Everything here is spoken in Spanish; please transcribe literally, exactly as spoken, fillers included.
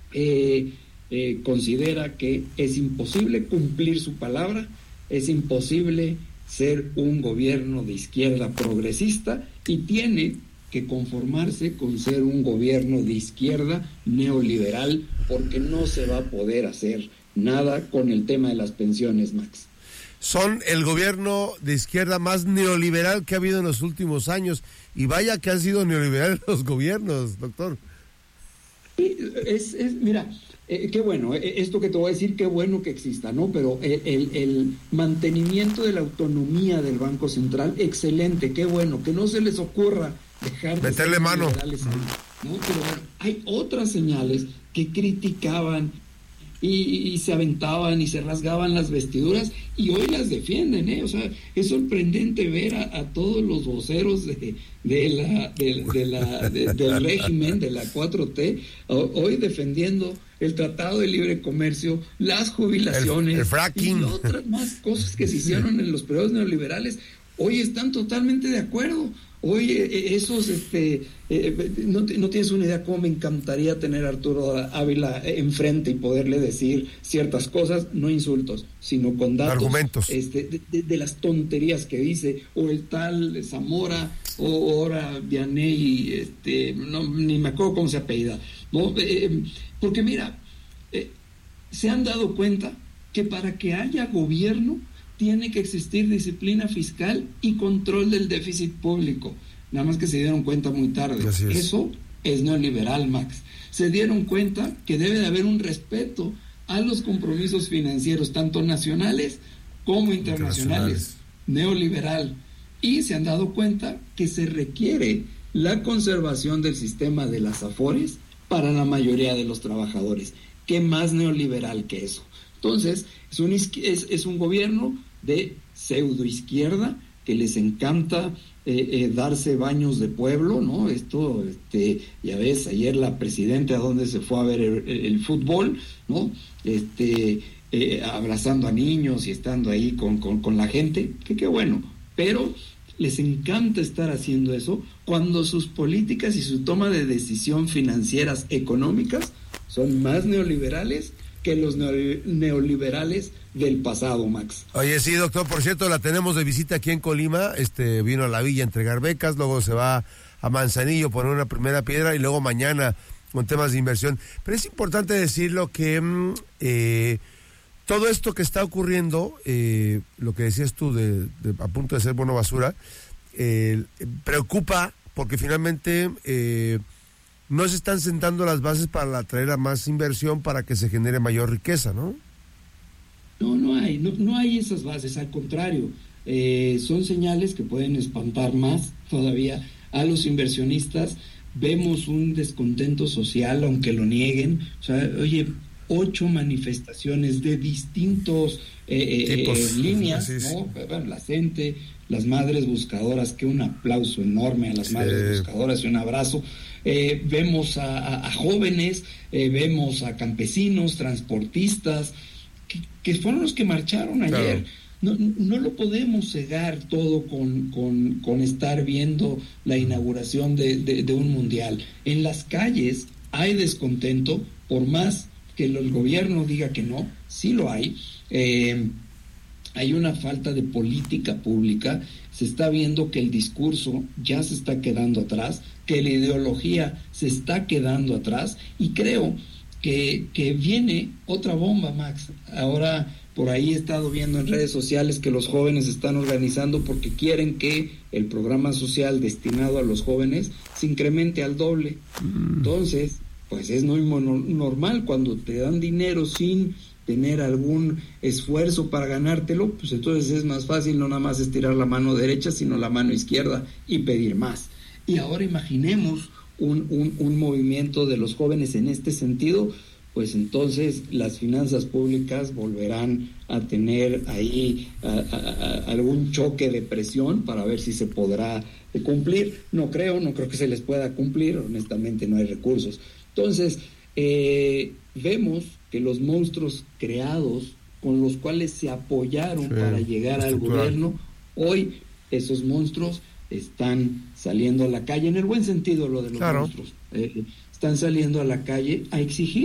eh, eh, considera que es imposible cumplir su palabra, es imposible ser un gobierno de izquierda progresista y tiene que conformarse con ser un gobierno de izquierda neoliberal, porque no se va a poder hacer nada con el tema de las pensiones, Max. Son el gobierno de izquierda más neoliberal que ha habido en los últimos años, y vaya que han sido neoliberales los gobiernos, doctor. Es, es, mira, eh, qué bueno, eh, esto que te voy a decir, qué bueno que exista, ¿no? Pero el, el, el mantenimiento de la autonomía del Banco Central, excelente, qué bueno, que no se les ocurra dejar de meterle mano, ahí, ¿no? Pero bueno, hay otras señales que criticaban y, y se aventaban y se rasgaban las vestiduras y hoy las defienden, ¿eh? O sea, es sorprendente ver a, a todos los voceros de, de la, de, de la de, del régimen, de la cuatro T, hoy defendiendo el Tratado de Libre Comercio, las jubilaciones, el, el fracking y otras más cosas que se hicieron en los periodos neoliberales. Hoy están totalmente de acuerdo. Hoy eh, esos, este, eh, no, no tienes una idea cómo me encantaría tener a Arturo Ávila enfrente y poderle decir ciertas cosas, no insultos, sino con datos, argumentos, este, de, de, de las tonterías que dice, o el tal Zamora, o ahora Vianney, este, no, ni me acuerdo cómo se apellida, ¿no? Eh, porque mira, eh, se han dado cuenta que para que haya gobierno tiene que existir disciplina fiscal y control del déficit público. Nada más que se dieron cuenta muy tarde. Es. Eso es neoliberal, Max. Se dieron cuenta que debe de haber un respeto a los compromisos financieros, tanto nacionales como internacionales. internacionales. Neoliberal. Y se han dado cuenta que se requiere la conservación del sistema de las AFORES para la mayoría de los trabajadores. ¿Qué más neoliberal que eso? Entonces, es un, es, es un gobierno de pseudo izquierda que les encanta eh, eh, darse baños de pueblo, ¿no? Esto, este, ya ves, ayer la presidenta a donde se fue a ver el, el fútbol, ¿no? Este, eh, abrazando a niños y estando ahí con, con, con la gente, que qué bueno, pero les encanta estar haciendo eso cuando sus políticas y su toma de decisión financieras económicas son más neoliberales que los neoliberales del pasado, Max. Oye, sí, doctor, por cierto, la tenemos de visita aquí en Colima, este vino a la villa a entregar becas, luego se va a Manzanillo poner una primera piedra y luego mañana con temas de inversión. Pero es importante decirlo que eh, todo esto que está ocurriendo, eh, lo que decías tú de, de a punto de ser bono basura, eh, preocupa porque finalmente eh, no se están sentando las bases para atraer a más inversión para que se genere mayor riqueza, ¿no? No, no hay, no, no hay esas bases, al contrario, eh, son señales que pueden espantar más todavía a los inversionistas. Vemos un descontento social, aunque lo nieguen. O sea, oye, ocho manifestaciones de distintos eh, Tipos, eh, líneas, ¿no? Bueno, la gente, las madres buscadoras, que un aplauso enorme a las sí. madres buscadoras y un abrazo. Eh, vemos a, a, a jóvenes, eh, vemos a campesinos, transportistas, que, que fueron los que marcharon ayer. Claro. No, no lo podemos cegar todo con, con, con estar viendo la inauguración de, de, de un mundial. En las calles hay descontento, por más que el gobierno diga que no, sí lo hay. Eh, hay una falta de política pública, se está viendo que el discurso ya se está quedando atrás, que la ideología se está quedando atrás, y creo que, que viene otra bomba, Max. Ahora por ahí he estado viendo en redes sociales que los jóvenes se están organizando porque quieren que el programa social destinado a los jóvenes se incremente al doble. Mm. Entonces, pues es muy normal cuando te dan dinero sin tener algún esfuerzo para ganártelo, pues entonces es más fácil no nada más estirar la mano derecha, sino la mano izquierda y pedir más. Y ahora imaginemos un, un, un movimiento de los jóvenes en este sentido, pues entonces las finanzas públicas volverán a tener ahí a, a, a, algún choque de presión para ver si se podrá cumplir. No creo, no creo que se les pueda cumplir, honestamente no hay recursos. Entonces, eh, vemos que los monstruos creados con los cuales se apoyaron sí, para llegar al gobierno, hoy esos monstruos están saliendo a la calle, en el buen sentido lo de los claro. monstruos, eh, están saliendo a la calle a exigir